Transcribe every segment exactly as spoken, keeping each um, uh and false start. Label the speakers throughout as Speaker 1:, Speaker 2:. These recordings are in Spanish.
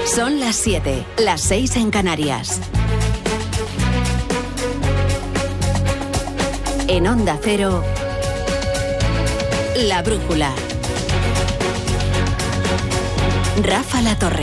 Speaker 1: Son las siete, las seis en Canarias. En Onda Cero, La Brújula. Rafa La Torre.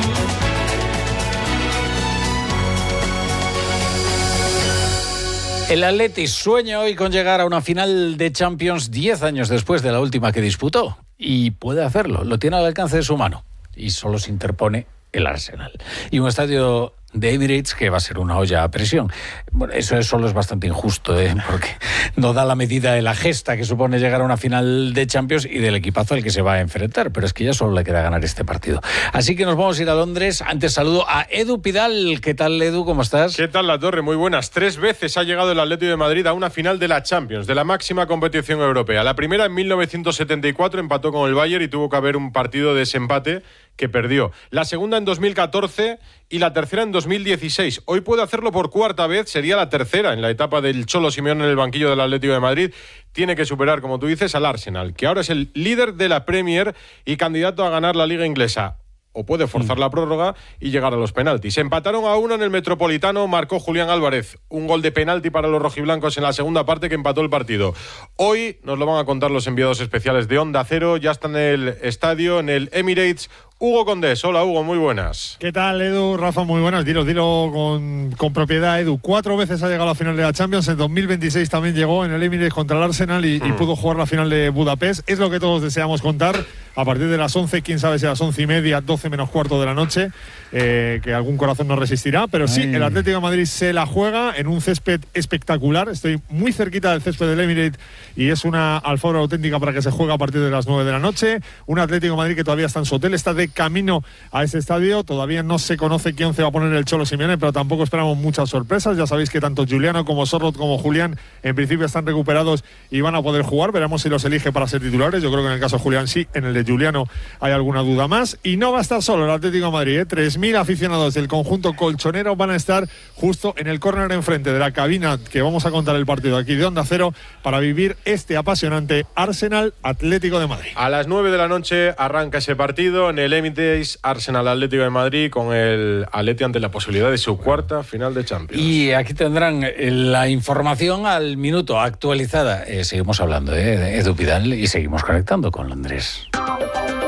Speaker 2: El Athletic sueña hoy con llegar a una final de Champions diez años después de la última que disputó. Y puede hacerlo, lo tiene al alcance de su mano. Y solo se interpone el Arsenal. Y un estadio de Emirates que va a ser una olla a presión. Bueno, eso solo es bastante injusto, ¿eh? Porque no da la medida de la gesta que supone llegar a una final de Champions y del equipazo al que se va a enfrentar, pero es que ya solo le queda ganar este partido. Así que nos vamos a ir a Londres. Antes saludo a Edu Pidal. ¿Qué tal, Edu? ¿Cómo estás?
Speaker 3: ¿Qué tal, La Torre? Muy buenas. Tres veces ha llegado el Atlético de Madrid a una final de la Champions, de la máxima competición europea. La primera en mil novecientos setenta y cuatro empató con el Bayern y tuvo que haber un partido de desempate que perdió. La segunda en dos mil catorce y la tercera en dos mil dieciséis. Hoy puede hacerlo por cuarta vez, sería la tercera en la etapa del Cholo Simeone en el banquillo del Atlético de Madrid. Tiene que superar, como tú dices, al Arsenal, que ahora es el líder de la Premier y candidato a ganar la Liga Inglesa. O puede forzar la prórroga y llegar a los penaltis. Empataron a uno en el Metropolitano, marcó Julián Álvarez. Un gol de penalti para los rojiblancos en la segunda parte que empató el partido. Hoy nos lo van a contar los enviados especiales de Onda Cero. Ya está en el estadio, en el Emirates, Hugo Condés. Hola, Hugo, muy buenas.
Speaker 4: ¿Qué tal, Edu? Rafa, muy buenas. Dilo, dilo con, con propiedad, Edu. Cuatro veces ha llegado a la final de la Champions. En dos mil veintiséis también llegó en el Emirates contra el Arsenal y, mm. y pudo jugar la final de Budapest. Es lo que todos deseamos contar. A partir de las once, quién sabe si a las once y media, doce menos cuarto de la noche, eh, que algún corazón no resistirá. Pero sí, Ay. el Atlético de Madrid se la juega en un césped espectacular. Estoy muy cerquita del césped del Emirates y es una alfombra auténtica para que se juegue a partir de las nueve de la noche. Un Atlético de Madrid que todavía está en su hotel, está de camino a ese estadio. Todavía no se conoce quién se va a poner el Cholo Simeone, pero tampoco esperamos muchas sorpresas. Ya sabéis que tanto Juliano como Sorloth como Julián en principio están recuperados y van a poder jugar. Veremos si los elige para ser titulares. Yo creo que en el caso de Julián sí, en el de Juliano hay alguna duda más. Y no va a estar solo el Atlético de Madrid, ¿eh? tres mil aficionados del conjunto colchonero van a estar justo en el córner enfrente de la cabina que vamos a contar el partido aquí de Onda Cero para vivir este apasionante Arsenal Atlético de Madrid.
Speaker 3: A las nueve de la noche arranca ese partido en el Emirates, Arsenal Atlético de Madrid, con el Atleti ante la posibilidad de su cuarta final de Champions.
Speaker 2: Y aquí tendrán la información al minuto actualizada. Eh, seguimos hablando, ¿eh? Edu Pidal, y seguimos conectando con Londres.